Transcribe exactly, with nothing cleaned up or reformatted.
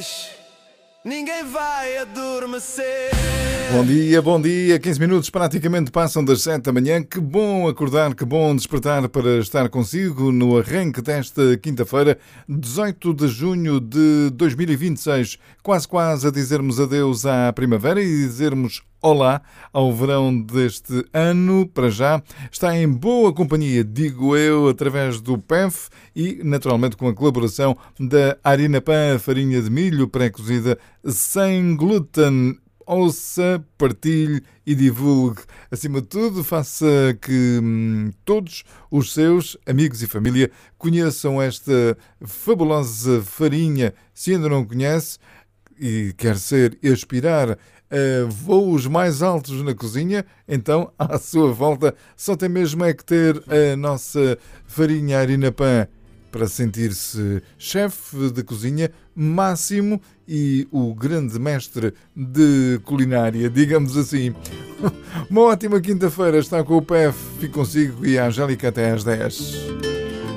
dez, ninguém vai adormecer. Bom dia, bom dia. quinze minutos praticamente passam das sete da manhã. Que bom acordar, que bom despertar para estar consigo no arranque desta quinta-feira, dezoito de junho de dois mil e vinte e seis. Quase, quase a dizermos adeus à primavera e dizermos olá ao verão deste ano. Para já está em boa companhia, digo eu, através do P E F e, naturalmente, com a colaboração da Harina Pan, farinha de milho pré-cozida sem glúten. Ouça, partilhe e divulgue. Acima de tudo, faça que hum, todos os seus amigos e família conheçam esta fabulosa farinha. Se ainda não conhece e quer ser e aspirar a voos mais altos na cozinha, então, à sua volta, só tem mesmo é que ter a nossa farinha Harina Pan para sentir-se chefe de cozinha máximo e o grande mestre de culinária, digamos assim. Uma ótima quinta-feira, está com o P E F, fico consigo e a Angélica até às dez.